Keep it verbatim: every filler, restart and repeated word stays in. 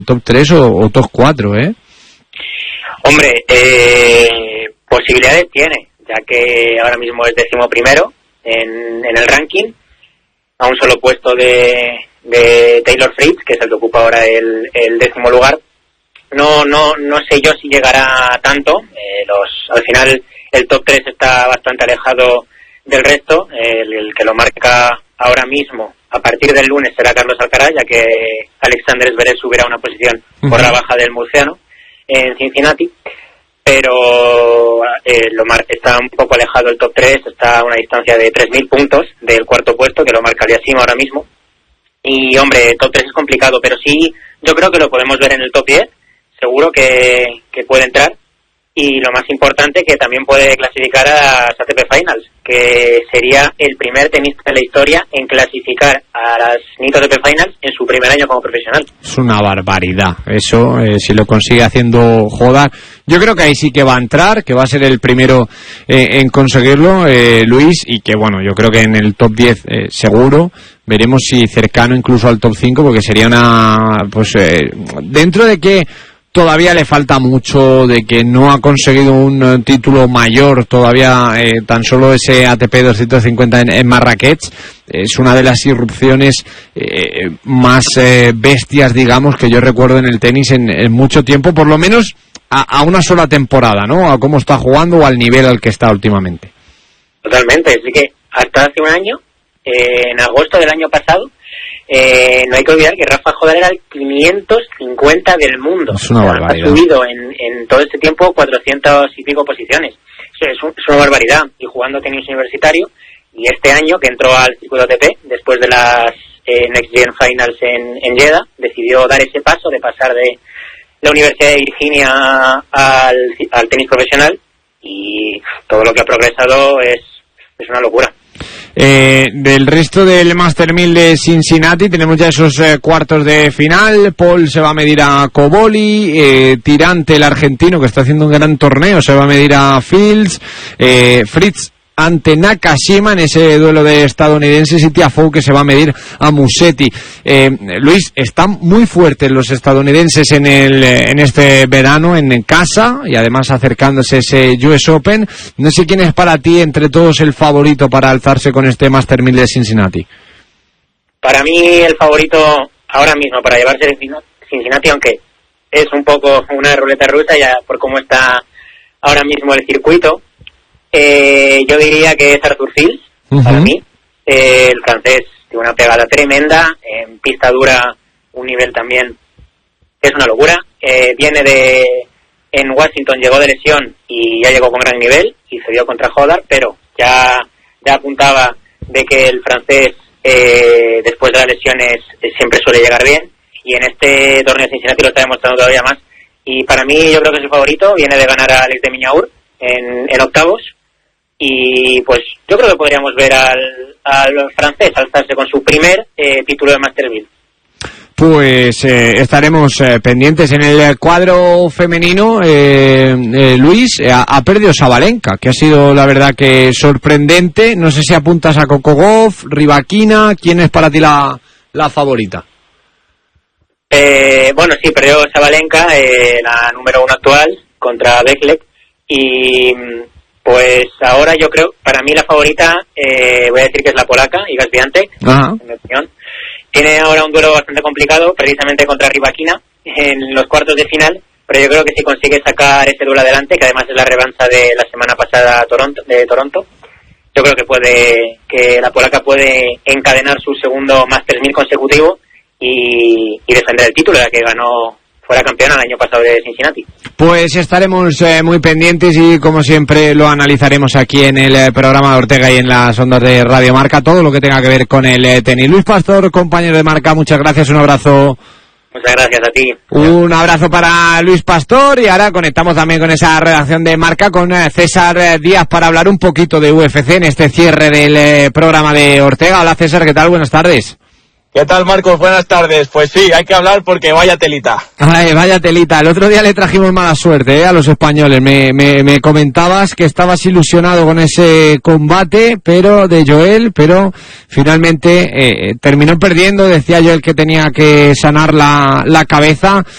top tres o, o top cuatro, ¿eh? Hombre, eh, posibilidades tiene, ya que ahora mismo es décimo primero en, en el ranking, a un solo puesto de, de Taylor Fritz, que es el que ocupa ahora el, el décimo lugar. No, no, no sé yo si llegará tanto. Eh, los, al final el top tres está bastante alejado del resto. El, el que lo marca ahora mismo, a partir del lunes, será Carlos Alcaraz, ya que Alexander Zverev subirá una posición por uh-huh. la baja del murciano en Cincinnati. Pero eh, lo mar- está un poco alejado el top tres, está a una distancia de tres mil puntos del cuarto puesto, que lo marca Aliassime ahora mismo. Y hombre, el top tres es complicado, pero sí, yo creo que lo podemos ver en el top diez. Seguro que, que puede entrar, y lo más importante, que también puede clasificar a las A T P Finals, que sería el primer tenista de la historia en clasificar a las A T P Finals en su primer año como profesional. Es una barbaridad eso, eh, si lo consigue haciendo joda. Yo creo que ahí sí que va a entrar, que va a ser el primero eh, en conseguirlo, eh, Luis, y que bueno, yo creo que en el top diez eh, seguro. Veremos si cercano incluso al top cinco, porque sería una, pues eh, dentro de que todavía le falta mucho, de que no ha conseguido un uh, título mayor todavía, eh, tan solo ese A T P doscientos cincuenta en, en Marrakech. Es una de las irrupciones eh, más eh, bestias, digamos, que yo recuerdo en el tenis en, en mucho tiempo, por lo menos a, a una sola temporada, ¿no? A cómo está jugando o al nivel al que está últimamente. Totalmente, así que hasta hace un año, eh, en agosto del año pasado, Eh, no hay que olvidar que Rafa Nadal era el quinientos cincuenta del mundo. Es una barbaridad. Ha subido en, en todo este tiempo cuatrocientas y pico posiciones. Eso es, un, es una barbaridad. Y jugando tenis universitario, y este año que entró al circuito A T P, después de las eh, Next Gen Finals en, en Jeddah, decidió dar ese paso de pasar de la Universidad de Virginia al, al tenis profesional, y todo lo que ha progresado es, es una locura. Eh, del resto del Master mil de Cincinnati tenemos ya esos eh, cuartos de final. Paul se va a medir a Coboli, eh, Tirante, el argentino, que está haciendo un gran torneo, se va a medir a Fields, eh, Fritz ante Nakashima en ese duelo de estadounidenses, y Tiafoe, que se va a medir a Musetti. Eh, Luis, están muy fuertes los estadounidenses en el en este verano en casa, y además acercándose ese U S Open. No sé quién es para ti entre todos el favorito para alzarse con este Master mil de Cincinnati. Para mí el favorito ahora mismo para llevarse de Cincinnati, aunque es un poco una ruleta rusa ya por cómo está ahora mismo el circuito, Eh, yo diría que es Arthur Fils, uh-huh. para mí. Eh, el francés tiene una pegada tremenda, en pista dura un nivel también, es una locura. Eh, viene de, en Washington llegó de lesión y ya llegó con gran nivel y se dio contra Hodar, pero ya, ya apuntaba de que el francés eh, después de las lesiones eh, siempre suele llegar bien, y en este torneo de Cincinnati lo está demostrando todavía más. Y para mí yo creo que es el favorito, viene de ganar a Alex de Minaur en, en octavos. Y pues yo creo que podríamos ver al, al francés alzarse con su primer eh, título de Master mil. Pues eh, estaremos eh, pendientes. En el cuadro femenino, eh, eh, Luis, eh, ha, ha perdido Sabalenka, que ha sido la verdad que sorprendente. No sé si apuntas a Coco Gauff, Rybakina. ¿Quién es para ti la, la favorita? Eh, bueno, sí, perdió Sabalenka, eh, la número uno actual, contra Bekele. Y pues ahora yo creo, para mí la favorita, eh, voy a decir que es la polaca, Iga Świątek, en mi opinión. Tiene ahora un duelo bastante complicado, precisamente contra Rybakina, en los cuartos de final, pero yo creo que si consigue sacar ese duelo adelante, que además es la revancha de la semana pasada Toronto, de Toronto, yo creo que puede, que la polaca puede encadenar su segundo Masters mil consecutivo y, y defender el título, ya que ganó, fue la campeona el año pasado de Cincinnati. Pues estaremos eh, muy pendientes y como siempre lo analizaremos aquí en el eh, programa de Ortega y en las ondas de Radio Marca, todo lo que tenga que ver con el eh, tenis. Luis Pastor, compañero de Marca, muchas gracias, un abrazo. Muchas gracias a ti. Un abrazo para Luis Pastor, y ahora conectamos también con esa redacción de Marca con eh, César eh, Díaz para hablar un poquito de U F C en este cierre del eh, programa de Ortega. Hola César, ¿qué tal? Buenas tardes. ¿Qué tal, Marcos? Buenas tardes. Pues sí, hay que hablar porque vaya telita. Ay, vaya telita. El otro día le trajimos mala suerte ¿eh? a los españoles. Me, me, me comentabas que estabas ilusionado con ese combate pero de Joel, pero finalmente eh, terminó perdiendo. Decía Joel que tenía que sanar la, la cabeza.